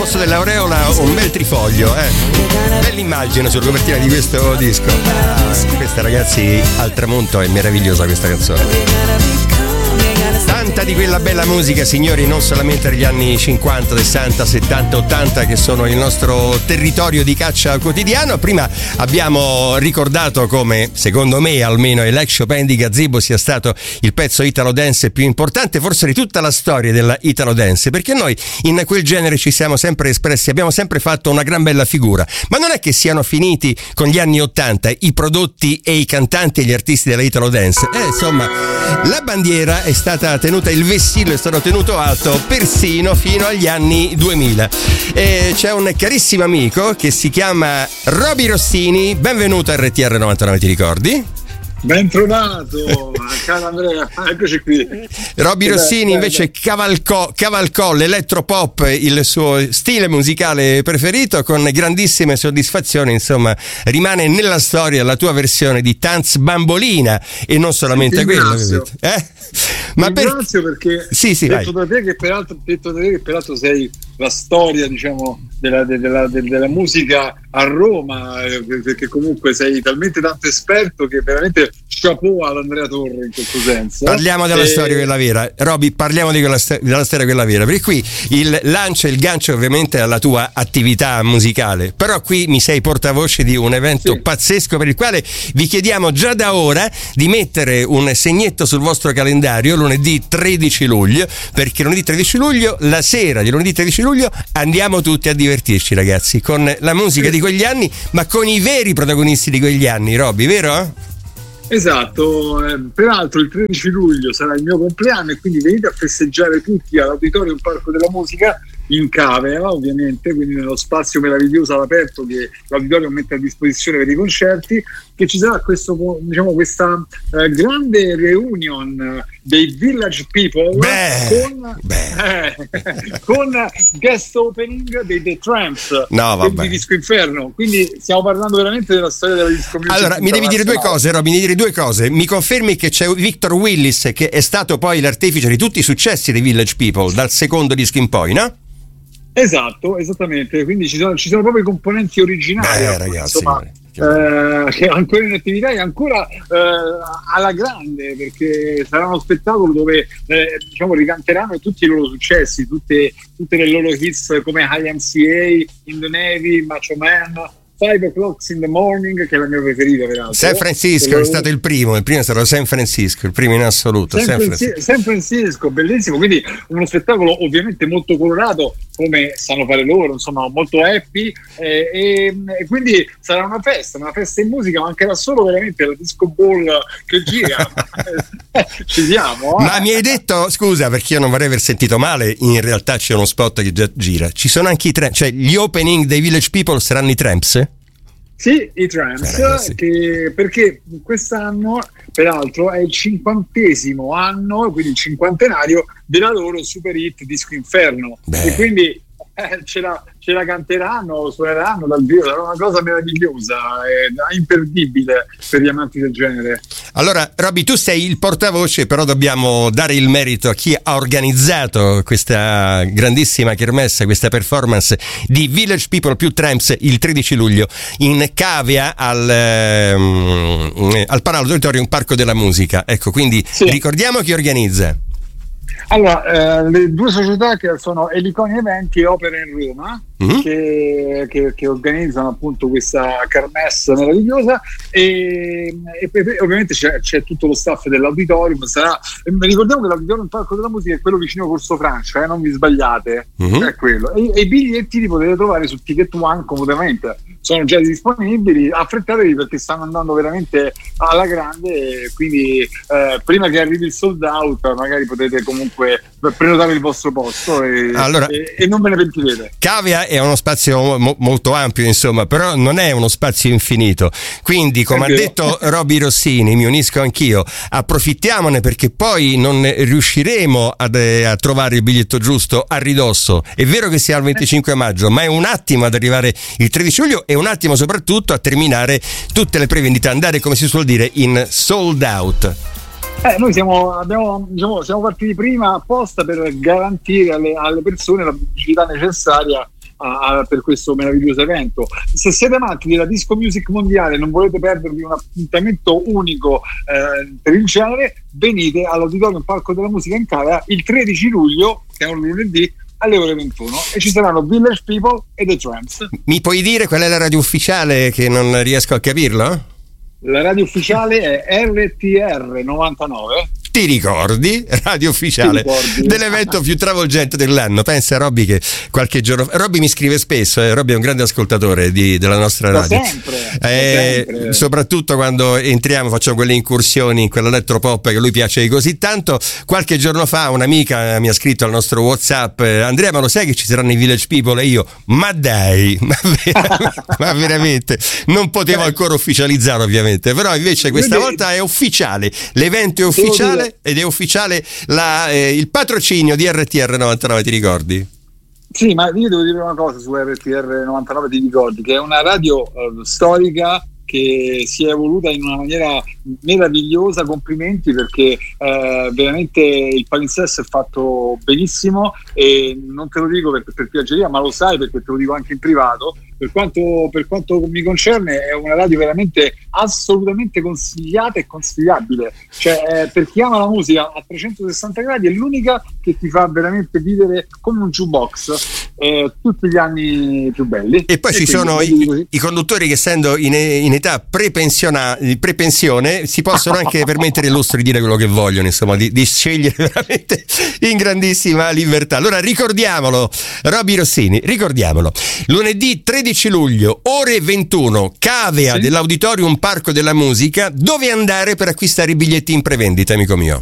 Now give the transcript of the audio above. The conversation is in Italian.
posto dell'aureola un bel trifoglio, bell'immagine sulla copertina di questo disco. Questa, ragazzi, al tramonto, è meravigliosa questa canzone. Tanta di quella bella musica, signori, non solamente degli anni 50, 60, 70, 80, che sono il nostro territorio di caccia quotidiano. Prima abbiamo ricordato come, secondo me almeno, l'ex Chopin di Gazebo sia stato il pezzo Italo Dance più importante forse di tutta la storia della Italo Dance, perché noi in quel genere ci siamo sempre espressi, abbiamo sempre fatto una gran bella figura, ma non è che siano finiti con gli anni 80 i prodotti e i cantanti e gli artisti della Italo Dance. Insomma, la bandiera è stata tenuta, il vessillo è stato tenuto alto persino fino agli anni 2000. E c'è un carissimo amico che si chiama Roby Rossini. Benvenuto a RTR 99, ti ricordi? Ben trovato, caro Andrea, eccoci qui. Roby Rossini invece cavalcò l'elettropop, il suo stile musicale preferito, con grandissime soddisfazioni. Insomma, rimane nella storia la tua versione di Tanz Bambolina, e non solamente quello. Ma ringrazio perché sì, detto da te che peraltro sei la storia, diciamo, della musica a Roma, perché comunque sei talmente tanto esperto che veramente chapeau ad Andrea Torre in questo senso. Parliamo della storia quella vera, Roby, parliamo della storia quella vera, perché qui il gancio ovviamente alla tua attività musicale, però qui mi sei portavoce di un evento pazzesco per il quale vi chiediamo già da ora di mettere un segnetto sul vostro calendario lunedì 13 luglio, perché lunedì 13 luglio, la sera di lunedì 13 luglio, andiamo tutti a divertirci, ragazzi, con la musica di quegli anni, ma con i veri protagonisti di quegli anni, Roby, vero? Esatto, peraltro il 13 luglio sarà il mio compleanno e quindi venite a festeggiare tutti all'Auditorium Parco della Musica in Cavea, ovviamente, quindi nello spazio meraviglioso all'aperto che l'Auditorium mette a disposizione per i concerti, che ci sarà questa grande reunion dei Village People con guest opening dei The Tramps di Disco Inferno. Quindi stiamo parlando veramente della storia della disco music. Allora, mi devi dire due cose, Roby, mi confermi che c'è Victor Willis, che è stato poi l'artefice di tutti i successi dei Village People dal secondo disco in poi, no? Esatto, esattamente, quindi ci sono proprio i componenti originali, ragazzi, insomma, che ancora in attività e ancora alla grande, perché sarà uno spettacolo dove diciamo ricanteranno tutti i loro successi, tutte le loro hits come IMCA, In the Navy, Macho Man, 5 O'Clock in the Morning, che è la mia preferita peraltro. San Francisco è stato il primo è stato San Francisco, il primo in assoluto. San Francisco, bellissimo, quindi uno spettacolo ovviamente molto colorato, come sanno fare loro, insomma molto happy, e quindi sarà una festa in musica, mancherà solo veramente la disco ball che gira. Ci siamo. Ma mi hai detto, scusa, perché io non vorrei aver sentito male, in realtà c'è uno spot che già gira, ci sono anche i Tramps, cioè gli opening dei Village People saranno i Tramps? Sì, i Tramps, perché quest'anno peraltro è il 50° anno, quindi il cinquantenario della loro super hit Disco Inferno. E quindi ce la canteranno, suoneranno dal vivo, sarà una cosa meravigliosa, imperdibile per gli amanti del genere. Allora, Roby, tu sei il portavoce, però dobbiamo dare il merito a chi ha organizzato questa grandissima kermesse, questa performance di Village People più Tramps il 13 luglio in Cavea al Palazzo Auditorium Parco della Musica. Ecco, quindi ricordiamo chi organizza. Allora, le due società che sono Eliconi Eventi e Opera in Roma, che organizzano appunto questa kermesse meravigliosa, e ovviamente c'è tutto lo staff dell'auditorium. Ricordiamo che l'Auditorium Parco della Musica è quello vicino Corso Francia, non vi sbagliate, è quello. E i biglietti li potete trovare su Ticket One comodamente, sono già disponibili, affrettatevi perché stanno andando veramente alla grande, quindi prima che arrivi il sold out magari potete comunque prenotare il vostro posto e non ve ne pentirete. Cavea è uno spazio molto ampio, insomma, però non è uno spazio infinito, quindi come ha detto Roby Rossini, mi unisco anch'io, approfittiamone, perché poi non riusciremo a trovare il biglietto giusto a ridosso. È vero che sia il 25 maggio, ma è un attimo ad arrivare il 13 luglio e un attimo soprattutto a terminare tutte le prevendite, andare, come si suol dire, in sold out. Noi siamo partiti prima apposta per garantire alle persone la pubblicità necessaria per questo meraviglioso evento. Se siete amanti della disco music mondiale e non volete perdervi un appuntamento unico per il genere, venite all'Auditorium Parco della Musica in Cavea il 13 luglio, che è un lunedì, alle ore 21, e ci saranno Village People e The Tramps. Mi puoi dire qual è la radio ufficiale, che non riesco a capirlo? La radio ufficiale è RTR 99. Ti ricordi? Radio ufficiale dell'evento più travolgente dell'anno. Pensa Robby che qualche giorno Robby mi scrive spesso, Robby è un grande ascoltatore della nostra radio. Sempre. Soprattutto quando entriamo, facciamo quelle incursioni in quell'elettropop che a lui piace così tanto. Qualche giorno fa un'amica mi ha scritto al nostro WhatsApp: Andrea, ma lo sai che ci saranno i Village People? E io, ma dai, ma veramente non potevo ancora ufficializzare, ovviamente, però invece questa volta è ufficiale, l'evento è ufficiale. Ed è ufficiale il patrocinio di RTR 99, ti ricordi? Sì, ma io devo dire una cosa su RTR 99, ti ricordi che è una radio storica che si è evoluta in una maniera meravigliosa. Complimenti, perché veramente il palinsesto è fatto benissimo, e non te lo dico per piaggeria, ma lo sai perché te lo dico anche in privato. Per quanto mi concerne è una radio veramente assolutamente consigliata e consigliabile, cioè per chi ama la musica a 360 gradi è l'unica che ti fa veramente vivere come un jukebox tutti gli anni più belli. E poi ci sono i conduttori che, essendo in età prepensione, si possono anche permettere il lusso di dire quello che vogliono, insomma, di scegliere veramente in grandissima libertà. Allora ricordiamolo, Robby Rossini, ricordiamolo, lunedì 13 luglio, ore 21, Cavea dell'Auditorium Parco della Musica. Dove andare per acquistare i biglietti in prevendita, amico mio?